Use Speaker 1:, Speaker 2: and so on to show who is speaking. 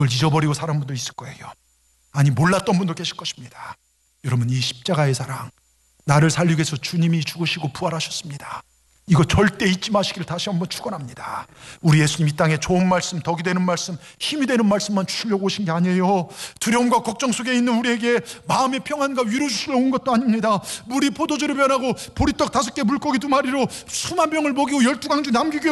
Speaker 1: 그걸 잊어버리고 사는 분도 있을 거예요. 아니, 몰랐던 분도 계실 것입니다. 여러분, 이 십자가의 사랑, 나를 살리기 위해서 주님이 죽으시고 부활하셨습니다. 이거 절대 잊지 마시기를 다시 한번 축원합니다. 우리 예수님 이 땅에 좋은 말씀, 덕이 되는 말씀, 힘이 되는 말씀만 주시려고 오신 게 아니에요. 두려움과 걱정 속에 있는 우리에게 마음의 평안과 위로 주시려고 온 것도 아닙니다. 물이 포도주로 변하고 보리떡 5개 물고기 2마리로 수만 명을 먹이고 12광주 남기고